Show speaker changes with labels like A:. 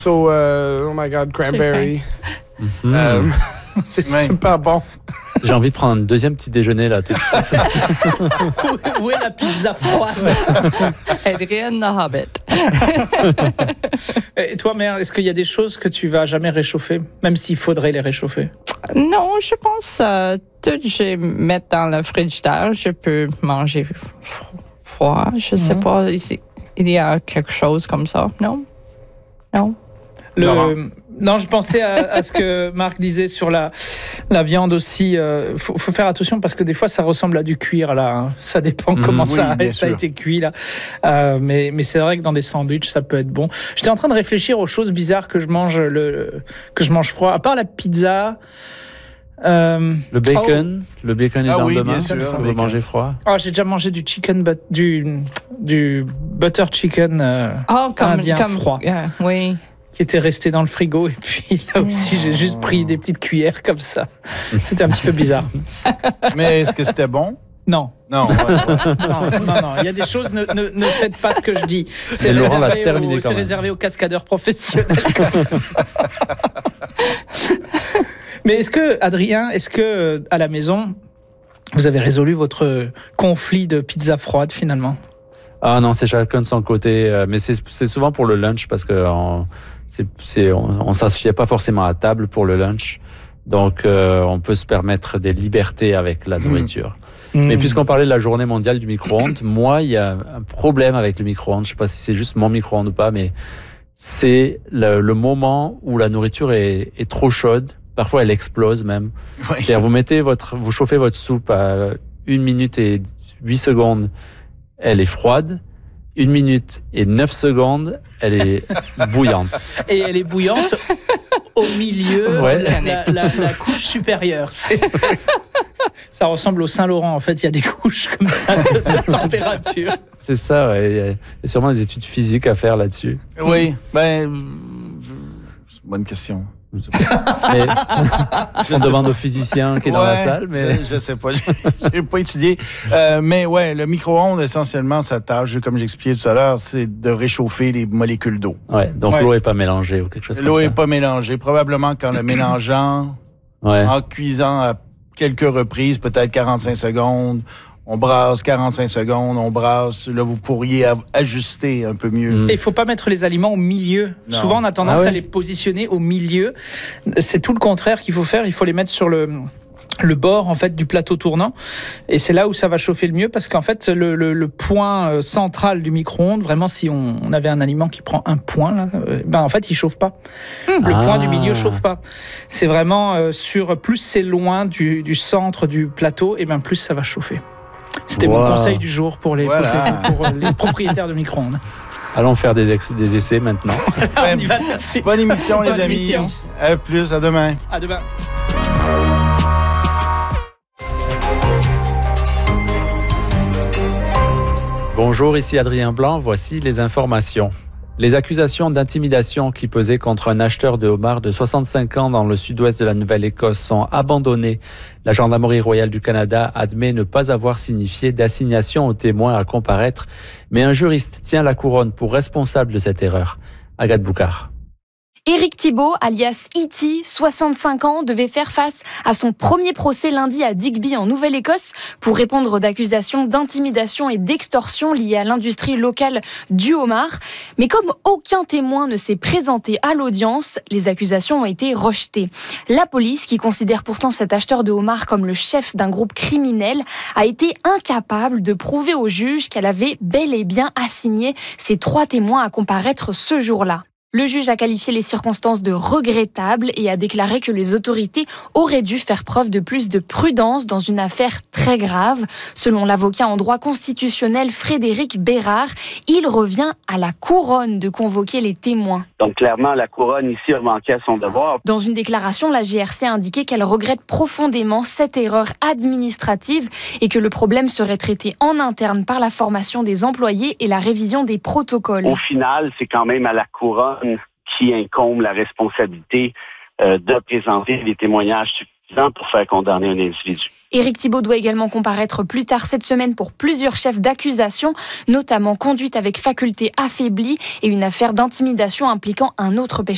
A: So, oh my God, cranberry. C'est super bon.
B: J'ai envie de prendre un deuxième petit déjeuner là tout de suite.
C: Où est la pizza froide?
D: Adrienne the Hobbit.
C: Et toi, mère, est-ce qu'il y a des choses que tu vas jamais réchauffer, même s'il faudrait les réchauffer?
D: Non, je pense tout je vais mettre dans le frigidaire. Je peux manger froid. Je sais pas. Il y a quelque chose comme ça, non? Non.
C: Non, je pensais à ce que Marc disait sur la viande aussi. Faut faire attention parce que des fois, ça ressemble à du cuir, là. Hein. Ça dépend comment ça a été cuit, là. Mais c'est vrai que dans des sandwichs, ça peut être bon. J'étais en train de réfléchir aux choses bizarres que je mange froid. À part la pizza...
B: Le bacon est dans le bain,
E: sûr,
B: que vous mangez froid.
C: Oh, j'ai déjà mangé du chicken, du butter chicken indien froid.
D: Oui.
C: Qui était resté dans le frigo et puis là aussi j'ai juste pris des petites cuillères comme ça. C'était un petit peu bizarre.
E: Mais est-ce que c'était bon?
C: Non.
E: Non.
C: Non. Il y a des choses, ne faites pas ce que je dis. C'est réservé aux cascadeurs professionnels. Mais est-ce que, Adrien, à la maison, vous avez résolu votre conflit de pizza froide finalement?
B: Ah non, c'est chacun de son côté. Mais c'est souvent pour le lunch parce que on s'assied pas forcément à table pour le lunch. Donc, on peut se permettre des libertés avec la nourriture. Mais puisqu'on parlait de la journée mondiale du micro-ondes, moi, il y a un problème avec le micro-ondes. Je sais pas si c'est juste mon micro-ondes ou pas, mais c'est le moment où la nourriture est trop chaude. Parfois, elle explose même. Oui. C'est-à-dire, vous chauffez votre soupe à 1 minute et 8 secondes. Elle est froide. 1 minute et 9 secondes, elle est bouillante.
C: Et elle est bouillante au milieu, la couche supérieure. Ça ressemble au Saint-Laurent, en fait. Il y a des couches comme ça de température.
B: C'est ça, ouais. Il y a sûrement des études physiques à faire là-dessus.
E: Oui, c'est une bonne question.
B: Mais on demande au physicien qui est dans la salle. Mais...
E: Je sais pas, j'ai pas étudié. Mais ouais, le micro-ondes, essentiellement, sa tâche, comme j'expliquais tout à l'heure, c'est de réchauffer les molécules d'eau.
B: Ouais, donc l'eau n'est pas mélangée ou quelque chose comme ça.
E: L'eau n'est pas mélangée. Probablement qu'en le mélangeant, en cuisant à quelques reprises, peut-être 45 secondes, on brasse 45 secondes, on brasse. Là, vous pourriez ajuster un peu mieux.
C: Et il ne faut pas mettre les aliments au milieu. Non. Souvent, on a tendance à les positionner au milieu. C'est tout le contraire qu'il faut faire. Il faut les mettre sur le bord en fait du plateau tournant. Et c'est là où ça va chauffer le mieux parce qu'en fait, le point central du micro-ondes, vraiment, si on avait un aliment qui prend un point, là, en fait, il ne chauffe pas. Le point du milieu ne chauffe pas. C'est vraiment plus c'est loin du centre du plateau, et plus ça va chauffer. C'était mon conseil du jour pour les propriétaires de micro-ondes.
B: Allons faire des essais maintenant.
C: On y va tout de suite.
E: Bonne émission, les amis. À plus, à demain.
C: À demain.
B: Bonjour, ici Adrien Blanc. Voici les informations. Les accusations d'intimidation qui pesaient contre un acheteur de homards de 65 ans dans le sud-ouest de la Nouvelle-Écosse sont abandonnées. La Gendarmerie royale du Canada admet ne pas avoir signifié d'assignation aux témoins à comparaître, mais un juriste tient la couronne pour responsable de cette erreur. Agathe Boucard.
F: Éric Thibault, alias E.T., 65 ans, devait faire face à son premier procès lundi à Digby en Nouvelle-Écosse pour répondre d'accusations d'intimidation et d'extorsion liées à l'industrie locale du homard. Mais comme aucun témoin ne s'est présenté à l'audience, les accusations ont été rejetées. La police, qui considère pourtant cet acheteur de homard comme le chef d'un groupe criminel, a été incapable de prouver au juge qu'elle avait bel et bien assigné ces 3 témoins à comparaître ce jour-là. Le juge a qualifié les circonstances de regrettables et a déclaré que les autorités auraient dû faire preuve de plus de prudence dans une affaire très grave. Selon l'avocat en droit constitutionnel Frédéric Bérard, il revient à la couronne de convoquer les témoins.
G: Donc clairement, la couronne ici a manqué à son devoir.
F: Dans une déclaration, la GRC a indiqué qu'elle regrette profondément cette erreur administrative et que le problème serait traité en interne par la formation des employés et la révision des protocoles.
G: Au final, c'est quand même à la couronne qui incombe la responsabilité de présenter des témoignages suffisants pour faire condamner un individu.
F: Éric Thibault doit également comparaître plus tard cette semaine pour plusieurs chefs d'accusation, notamment conduite avec faculté affaiblie et une affaire d'intimidation impliquant un autre péché.